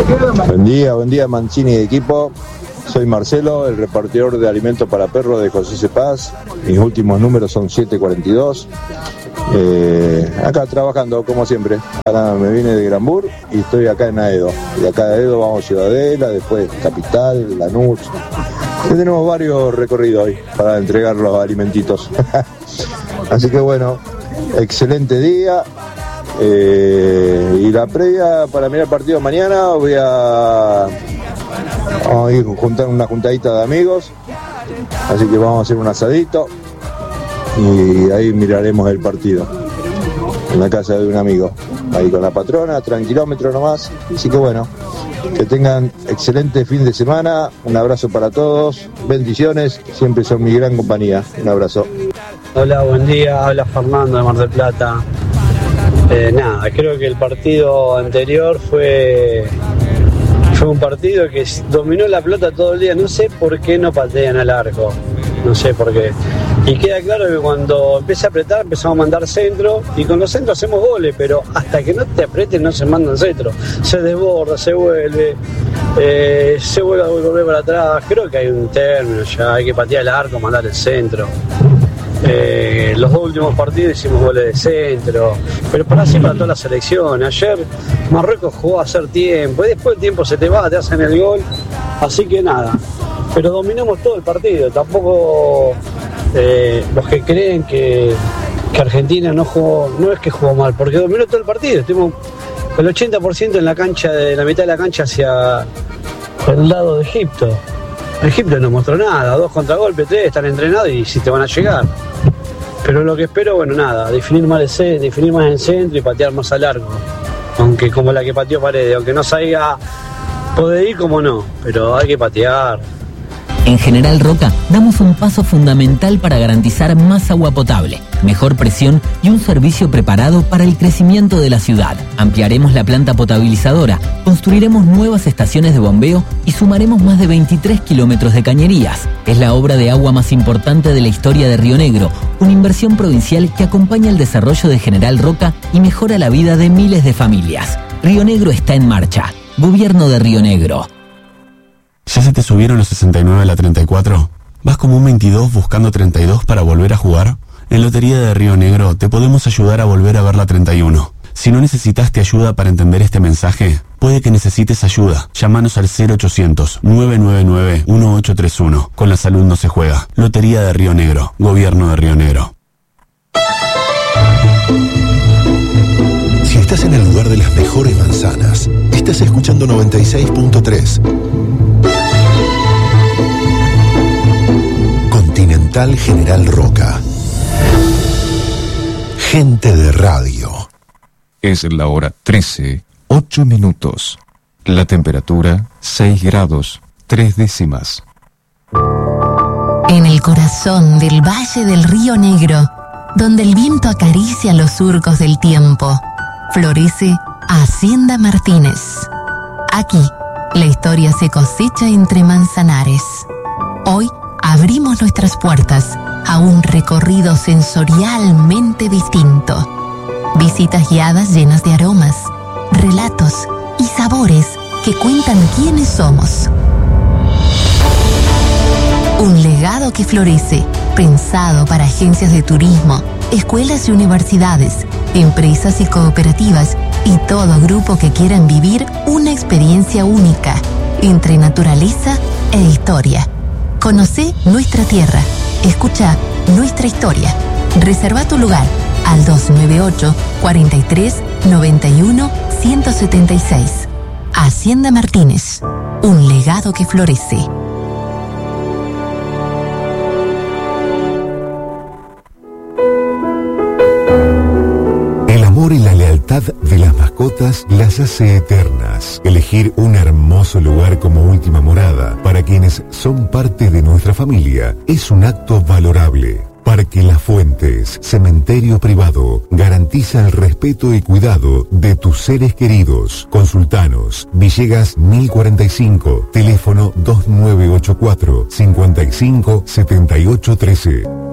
Buen día Mancini y equipo. Soy Marcelo, el repartidor de alimentos para perros de José C. Paz. Mis últimos números son 742. Acá trabajando como siempre. Ahora me vine de Granbur y estoy acá en Aedo. Y acá de Aedo vamos a Ciudadela, después Capital, Lanús. Tenemos varios recorridos hoy para entregar los alimentitos. Así que bueno, excelente día. Y la previa para mirar el partido mañana vamos a ir a juntar una juntadita de amigos, así que vamos a hacer un asadito y ahí miraremos el partido en la casa de un amigo, ahí con la patrona, tranquilómetro nomás. Así que bueno, que tengan excelente fin de semana, un abrazo para todos, bendiciones, siempre son mi gran compañía, un abrazo. Hola, buen día, habla Fernando de Mar del Plata. Creo que el partido anterior fue un partido que dominó la pelota todo el día. No sé por qué no patean al arco, no sé por qué. Y queda claro que cuando empieza a apretar empezamos a mandar centro y con los centros hacemos goles, pero hasta que no te aprieten no se mandan centro. Se desborda, se vuelve a volver para atrás. Creo que hay un término ya, hay que patear el arco, mandar el centro. Los dos últimos partidos hicimos goles de centro, pero para toda la selección. Ayer Marruecos jugó a hacer tiempo y después el tiempo se te va, te hacen el gol, así que nada, pero dominamos todo el partido. Tampoco los que creen que Argentina no jugó, no es que jugó mal, porque dominó todo el partido. Estuvimos el 80% en la cancha, de la mitad de la cancha hacia el lado de Egipto. Egipto no mostró nada, 2 contragolpes, 3 están entrenados y si te van a llegar. Pero lo que espero, definir más el centro y patear más al largo. Aunque como la que pateó Paredes, aunque no salga, puede ir como no, pero hay que patear. En General Roca damos un paso fundamental para garantizar más agua potable, mejor presión y un servicio preparado para el crecimiento de la ciudad. Ampliaremos la planta potabilizadora, construiremos nuevas estaciones de bombeo y sumaremos más de 23 kilómetros de cañerías. Es la obra de agua más importante de la historia de Río Negro, una inversión provincial que acompaña el desarrollo de General Roca y mejora la vida de miles de familias. Río Negro está en marcha. Gobierno de Río Negro. ¿Ya se te subieron los 69 a la 34? ¿Vas como un 22 buscando 32 para volver a jugar? En Lotería de Río Negro te podemos ayudar a volver a ver la 31. Si no necesitaste ayuda para entender este mensaje, puede que necesites ayuda. Llámanos al 0800-999-1831. Con la salud no se juega. Lotería de Río Negro. Gobierno de Río Negro. Si estás en el lugar de las mejores manzanas, estás escuchando 96.3. Continental General Roca. Gente de radio. Es la hora 13, 8 minutos. La temperatura 6 grados, 3 décimas. En el corazón del Valle del Río Negro, donde el viento acaricia los surcos del tiempo, florece Hacienda Martínez. Aquí, la historia se cosecha entre manzanares. Hoy abrimos nuestras puertas a un recorrido sensorialmente distinto. Visitas guiadas llenas de aromas, relatos y sabores que cuentan quiénes somos. Un legado que florece, pensado para agencias de turismo, escuelas y universidades, empresas y cooperativas y todo grupo que quieran vivir una experiencia única entre naturaleza e historia. Conocé nuestra tierra, escucha nuestra historia. Reserva tu lugar al 298-43-91-176. Hacienda Martínez, un legado que florece. El amor y la lealtad de las mascotas las hace eternas. Elegir un hermoso lugar como última morada para quienes son parte de nuestra familia es un acto valorable. Parque Las Fuentes, cementerio privado, garantiza el respeto y cuidado de tus seres queridos. Consultanos, Villegas 1045, teléfono 2984 55 78 13.